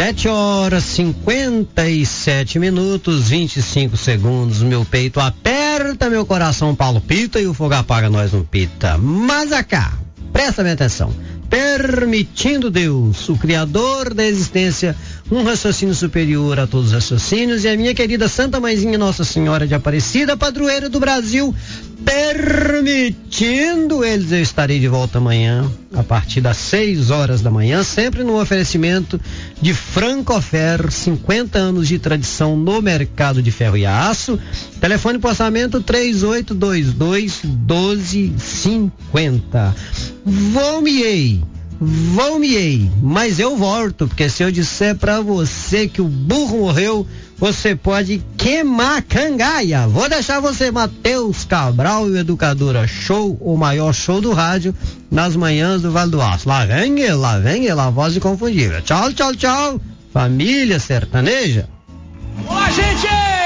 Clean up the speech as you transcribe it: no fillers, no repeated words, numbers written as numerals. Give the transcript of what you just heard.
7h57, 25 segundos. Meu peito aperta, meu coração palpita e o fogo apaga, nós não pita. Mas acá, presta bem atenção. Permitindo Deus, o Criador da existência, um raciocínio superior a todos os raciocínios, e a minha querida Santa Mãezinha Nossa Senhora de Aparecida, padroeira do Brasil, permitindo eles, eu estarei de volta amanhã, a partir das 6 horas da manhã, sempre no oferecimento de Francofer, 50 anos de tradição no mercado de ferro e aço. Telefone para orçamento 3822-1250. Vou-me-ei, mas eu volto, porque se eu disser pra você que o burro morreu, você pode queimar a cangaia. Vou deixar você, Matheus Cabral e o Educadora Show, o maior show do rádio, nas manhãs do Vale do Aço. Lá vem ele, a voz inconfundível. Tchau, tchau, tchau, família sertaneja. Olá, gente!